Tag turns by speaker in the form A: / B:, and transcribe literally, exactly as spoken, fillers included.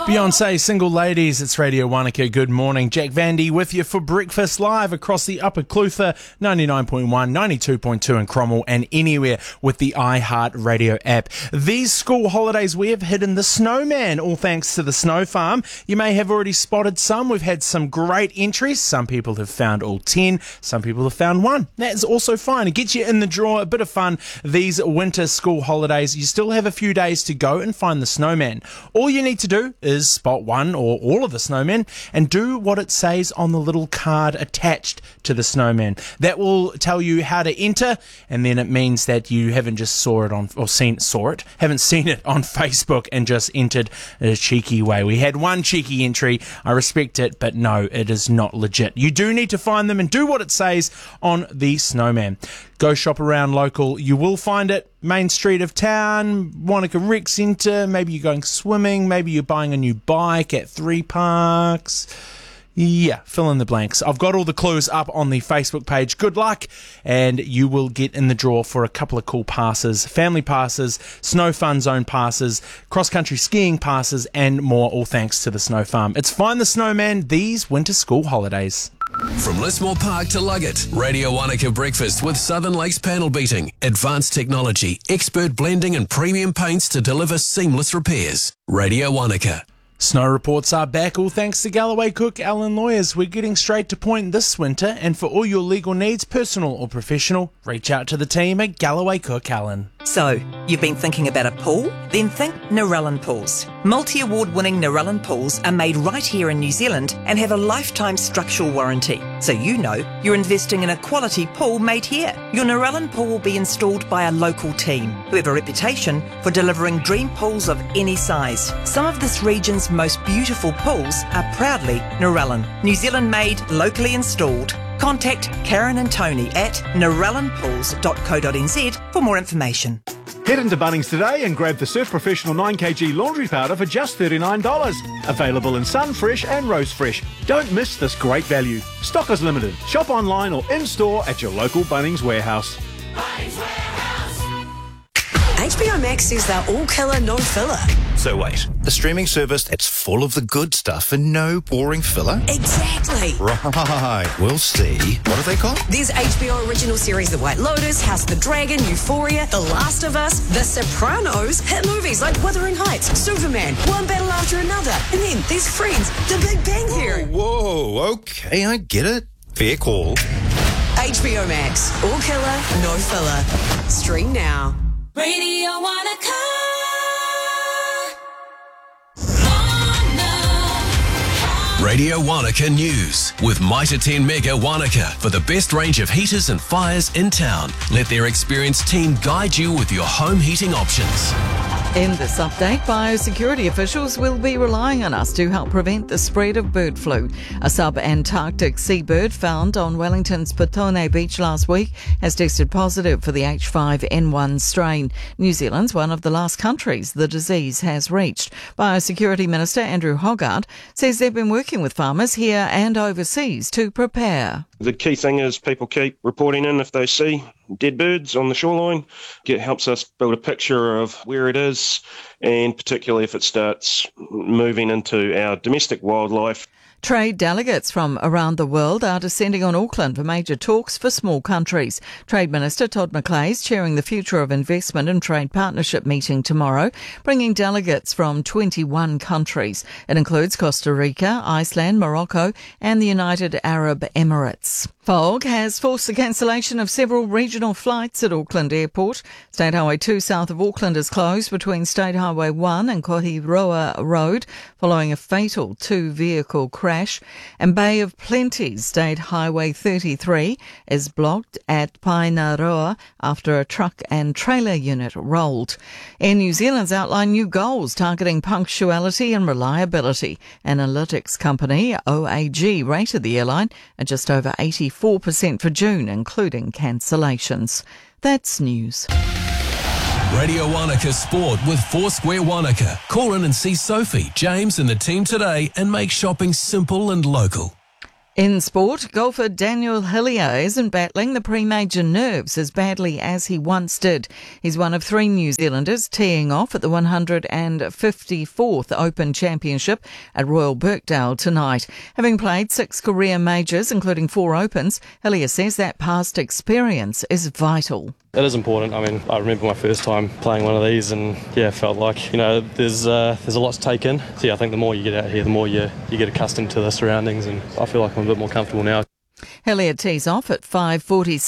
A: Beyonce, Single Ladies, it's Radio Wanaka. Good morning. Jack Vandy with you for breakfast live across the Upper Clutha, ninety-nine point one, ninety-two point two in Cromwell and anywhere with the iHeart Radio app. These school holidays we have hidden the snowman, all thanks to the Snow Farm. You may have already spotted some. We've had some great entries. Some people have found all ten. Some people have found one. That's also fine. It gets you in the draw, a bit of fun. These winter school holidays, you still have a few days to go and find the snowman. All you need to do is spot one or all of the snowmen and do what it says on the little card attached to the snowman. That will tell you how to enter, and then it means that you haven't just saw it on or seen saw it, haven't seen it on Facebook and just entered in a cheeky way. We had one cheeky entry. I respect it, but no, it is not legit. You do need to find them and do what it says on the snowman. Go shop around local. You will find it. Main street of town, Wanaka Rec Centre. Maybe you're going swimming. Maybe you're buying a new bike at Three Parks. Yeah, fill in the blanks. I've got all the clues up on the Facebook page. Good luck, and you will get in the draw for a couple of cool passes, family passes, snow fun zone passes, cross-country skiing passes, and more, all thanks to the Snow Farm. It's Find the Snowman these winter school holidays.
B: From Lismore Park to Luggett, Radio Wanaka Breakfast with Southern Lakes Panel Beating. Advanced technology, expert blending and premium paints to deliver seamless repairs. Radio Wanaka.
A: Snow reports are back, all thanks to Galloway Cook Allen Lawyers. We're getting straight to point this winter, and for all your legal needs, personal or professional, reach out to the team at Galloway Cook Allen.
C: So, you've been thinking about a pool? Then think Narellan Pools. Multi-award winning Narellan Pools are made right here in New Zealand and have a lifetime structural warranty. So you know you're investing in a quality pool made here. Your Narellan pool will be installed by a local team who have a reputation for delivering dream pools of any size. Some of this region's most beautiful pools are proudly Narellan. New Zealand made, locally installed. Contact Karen and Tony at narellan pools dot co dot n z for more information.
D: Head into Bunnings today and grab the Surf Professional nine kilogram laundry powder for just thirty-nine dollars. Available in Sun Fresh and Rose Fresh. Don't miss this great value. Stock is limited. Shop online or in-store at your local Bunnings warehouse.
E: Bunnings Warehouse. H B O Max says they're all killer, no filler.
F: So wait, a streaming service that's full of the good stuff and no boring filler?
E: Exactly.
F: Right, we'll see. What are they called?
E: There's H B O original series The White Lotus, House of the Dragon, Euphoria, The Last of Us, The Sopranos, hit movies like Wuthering Heights, Superman, one battle after another, and then there's Friends, The Big Bang Theory.
F: Whoa, whoa, okay, I get it. Fair call.
E: H B O Max, all killer, no filler. Stream now. Radio Wanaka.
B: Radio Wanaka News with Mitre ten Mega Wanaka for the best range of heaters and fires in town. Let their experienced team guide you with your home heating options.
G: In this update, biosecurity officials will be relying on us to help prevent the spread of bird flu. A sub-Antarctic seabird found on Wellington's Petone Beach last week has tested positive for the H five N one strain. New Zealand's one of the last countries the disease has reached. Biosecurity Minister Andrew Hoggart says they've been working with farmers here and overseas to prepare.
H: The key thing is people keep reporting in if they see dead birds on the shoreline. It helps us build a picture of where it is, and particularly if it starts moving into our domestic wildlife.
G: Trade delegates from around the world are descending on Auckland for major talks for small countries. Trade Minister Todd McLay is chairing the Future of Investment and Trade Partnership meeting tomorrow, bringing delegates from twenty-one countries. It includes Costa Rica, Iceland, Morocco and the United Arab Emirates. Fog has forced the cancellation of several regional flights at Auckland Airport. State Highway two south of Auckland is closed between State Highway one and Kohiroa Road following a fatal two-vehicle crash. And Bay of Plenty State Highway thirty-three is blocked at Painaroa after a truck and trailer unit rolled. Air New Zealand's outlined new goals targeting punctuality and reliability. Analytics company O A G rated the airline at just over eighty-four percent for June, including cancellations. That's news.
B: Radio Wanaka Sport with Foursquare Wanaka. Call in and see Sophie, James and the team today and make shopping simple and local.
G: In sport, golfer Daniel Hillier isn't battling the pre-major nerves as badly as he once did. He's one of three New Zealanders teeing off at the one hundred fifty-fourth Open Championship at Royal Birkdale tonight. Having played six career majors, including four Opens, Hillier says that past experience is vital.
I: It is important. I mean, I remember my first time playing one of these and, yeah, felt like, you know, there's uh, there's a lot to take in. So, yeah, I think the more you get out here, the more you, you get accustomed to the surroundings, and I feel like I'm a bit more comfortable now.
G: Hillier tees off at five forty.